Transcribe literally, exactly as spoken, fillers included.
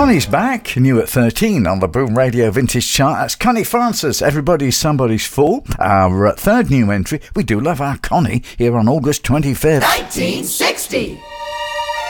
Connie's back, new at thirteen on the Boom Radio Vintage Chart. That's Connie Francis, Everybody's Somebody's Fool. Our uh, third new entry. We do love our Connie here on August twenty-fifth. nineteen sixty.